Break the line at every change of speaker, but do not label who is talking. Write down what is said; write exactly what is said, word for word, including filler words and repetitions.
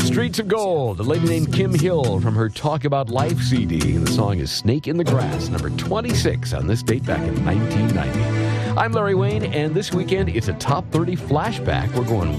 Streets of Gold, a lady named Kim Hill from her Talk About Life C D. And the song is Snake in the Grass, number twenty-six on this date back in nineteen ninety. I'm Larry Wayne, and this weekend it's a top thirty flashback. We're going